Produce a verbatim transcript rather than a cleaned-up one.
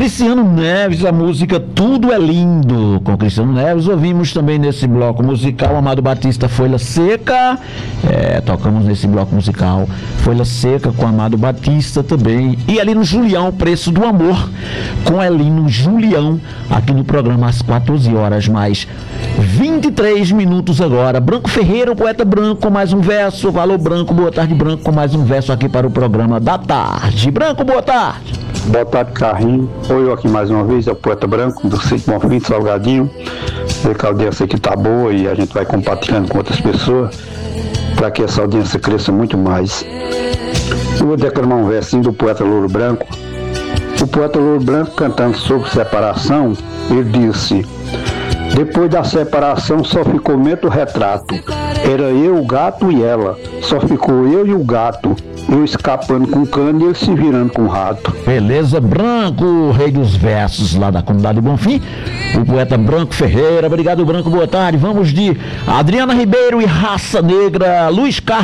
Cristiano Neves, a música Tudo é Lindo. Com Cristiano Neves, ouvimos também nesse bloco musical Amado Batista, Folha Seca. É, tocamos nesse bloco musical Folha Seca com Amado Batista também. E ali no Julião, Preço do Amor, com Elino Julião, aqui no programa às quatorze horas, mais vinte e três minutos agora. Branco Ferreira, o poeta branco, com mais um verso. Valor Branco, boa tarde, Branco, com mais um verso aqui para o programa da tarde. Branco, boa tarde. Boa tarde, Carrinho. Oi, eu aqui mais uma vez, é o Poeta Branco, do Sítio Bonfim, Salgadinho. Sei que a audiência aqui tá boa e a gente vai compartilhando com outras pessoas para que essa audiência cresça muito mais. Eu vou declamar um versinho do Poeta Louro Branco. O Poeta Louro Branco, cantando sobre separação, ele disse: depois da separação só ficou mento retrato. Era eu, o gato e ela. Só ficou eu e o gato. Eu escapando com cano e ele se virando com rato. Beleza, Branco, rei dos versos lá da comunidade Bonfim. O poeta Branco Ferreira. Obrigado, Branco, boa tarde. Vamos de Adriana Ribeiro e Raça Negra, Luiz Carlos.